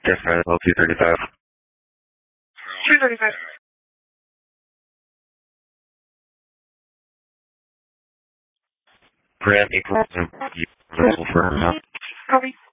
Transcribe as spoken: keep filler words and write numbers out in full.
Yes, man. L two thirty-five. two thirty-five. Grant equals vessel for now. Copy.